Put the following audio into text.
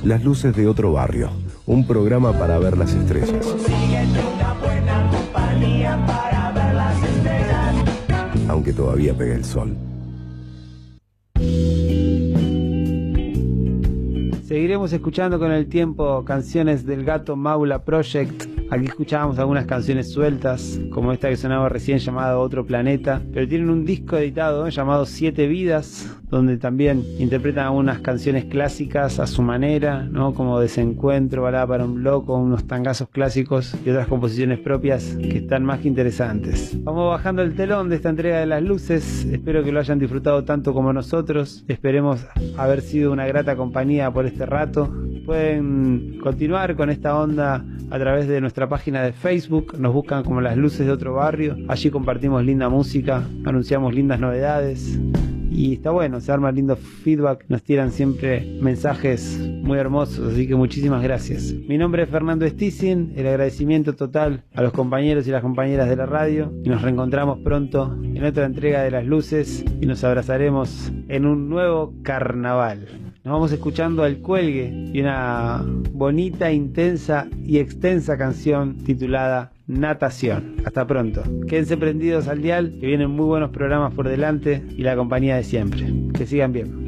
Las luces de otro barrio, un programa para ver las estrellas. Consíguete una buena compañía para ver las estrellas. Aunque todavía pegue el sol. Seguiremos escuchando con el tiempo canciones del Gato Maula Project. Aquí escuchábamos algunas canciones sueltas, como esta que sonaba recién llamada Otro Planeta, pero tienen un disco editado llamado Siete Vidas, donde también interpretan algunas canciones clásicas a su manera, ¿no? Como Desencuentro, Balada para un Loco, unos tangazos clásicos y otras composiciones propias que están más que interesantes. Vamos bajando el telón de esta entrega de Las Luces. Espero que lo hayan disfrutado tanto como nosotros. Esperemos haber sido una grata compañía por este rato. Pueden continuar con esta onda a través de nuestra página de Facebook. Nos buscan como Las Luces de Otro Barrio. Allí compartimos linda música, anunciamos lindas novedades y está bueno, se arma lindo feedback, nos tiran siempre mensajes muy hermosos, así que muchísimas gracias. Mi nombre es Fernando Stissin, el agradecimiento total a los compañeros y las compañeras de la radio, y nos reencontramos pronto en otra entrega de Las Luces y nos abrazaremos en un nuevo carnaval. Nos vamos escuchando al Cuelgue y una bonita, intensa y extensa canción titulada Natación. Hasta pronto. Quédense prendidos al dial, que vienen muy buenos programas por delante y la compañía de siempre. Que sigan bien.